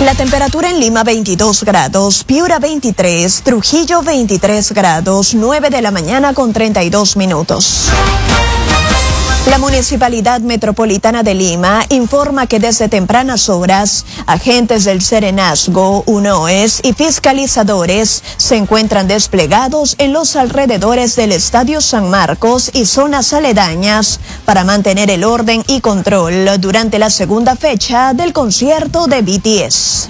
La temperatura en Lima 22 grados, Piura 23, Trujillo 23 grados, 9 de la mañana con 32 minutos. La Municipalidad Metropolitana de Lima informa que desde tempranas horas, agentes del Serenazgo, UNOES y fiscalizadores se encuentran desplegados en los alrededores del Estadio San Marcos y zonas aledañas para mantener el orden y control durante la segunda fecha del concierto de BTS.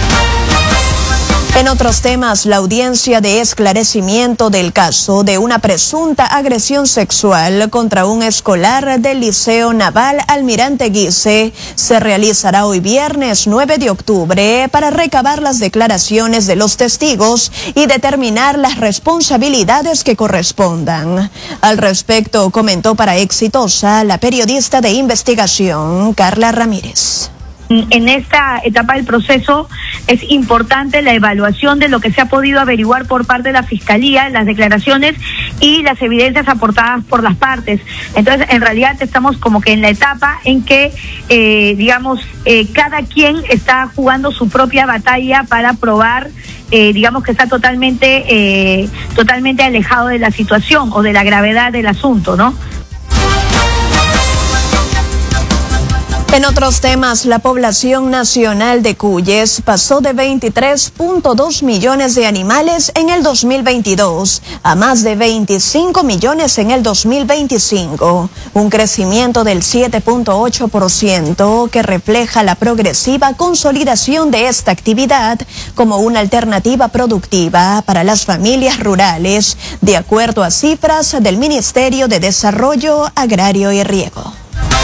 En otros temas, la audiencia de esclarecimiento del caso de una presunta agresión sexual contra un escolar del Liceo Naval Almirante Guise se realizará hoy viernes 9 de octubre para recabar las declaraciones de los testigos y determinar las responsabilidades que correspondan. Al respecto, comentó para Exitosa la periodista de investigación Carla Ramírez. En esta etapa del proceso es importante la evaluación de lo que se ha podido averiguar por parte de la Fiscalía, las declaraciones y las evidencias aportadas por las partes. Entonces, en realidad estamos como que en la etapa en que, cada quien está jugando su propia batalla para probar que está totalmente alejado de la situación o de la gravedad del asunto, ¿no? En otros temas, la población nacional de Cuyes pasó de 23.2 millones de animales en el 2022 a más de 25 millones en el 2025, un crecimiento del 7.8% que refleja la progresiva consolidación de esta actividad como una alternativa productiva para las familias rurales, de acuerdo a cifras del Ministerio de Desarrollo Agrario y Riego.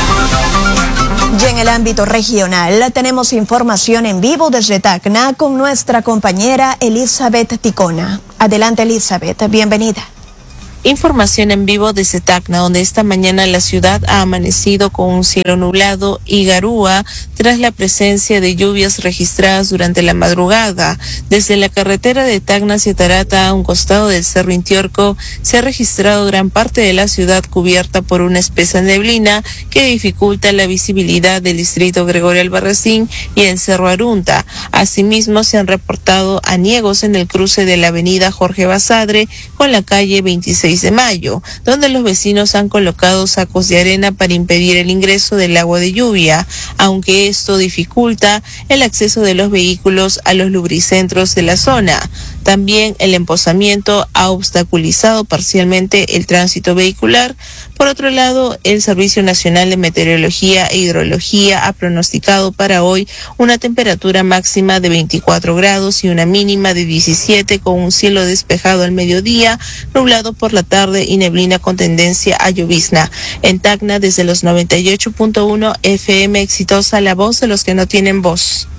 Y en el ámbito regional tenemos información en vivo desde Tacna con nuestra compañera Elizabeth Ticona. Adelante, Elizabeth, bienvenida. Información en vivo desde Tacna, donde esta mañana la ciudad ha amanecido con un cielo nublado y garúa tras la presencia de lluvias registradas durante la madrugada. Desde la carretera de Tacna hacia Tarata, a un costado del Cerro Intiorco, se ha registrado gran parte de la ciudad cubierta por una espesa neblina que dificulta la visibilidad del distrito Gregorio Albarracín y el Cerro Arunta. Asimismo, se han reportado aniegos en el cruce de la avenida Jorge Basadre con la calle 26 de Mayo, donde los vecinos han colocado sacos de arena para impedir el ingreso del agua de lluvia, aunque esto dificulta el acceso de los vehículos a los lubricentros de la zona. También el empozamiento ha obstaculizado parcialmente el tránsito vehicular. Por otro lado, el Servicio Nacional de Meteorología e Hidrología ha pronosticado para hoy una temperatura máxima de 24 grados y una mínima de 17, con un cielo despejado al mediodía, nublado por la tarde y neblina con tendencia a llovizna. En Tacna, desde los 98.1 FM Exitosa, la voz de los que no tienen voz.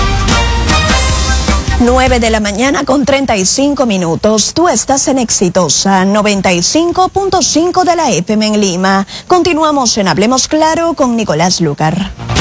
9 de la mañana con 35 minutos. Tú estás en Exitosa 95.5 de la FM en Lima. Continuamos en Hablemos Claro con Nicolás Lucar.